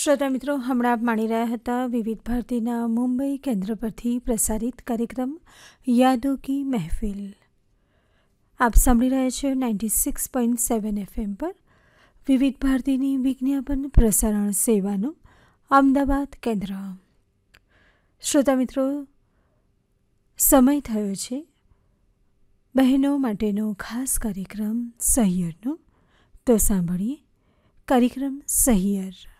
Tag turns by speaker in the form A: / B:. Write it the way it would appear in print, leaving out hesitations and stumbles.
A: શ્રોતા મિત્રો, હમણાં આપ માણી રહ્યા હતા વિવિધ ભારતીના મુંબઈ કેન્દ્ર પરથી પ્રસારિત કાર્યક્રમ યાદો કી મહેફિલ. આપ સાંભળી રહ્યા છો 96.7 FM પર વિવિધ ભારતીની વિજ્ઞાપન પ્રસારણ સેવાનું અમદાવાદ કેન્દ્ર. શ્રોતા મિત્રો, સમય થયો છે બહેનો માટેનો ખાસ કાર્યક્રમ સહિયરનો. તો સાંભળીએ કાર્યક્રમ સહિયર.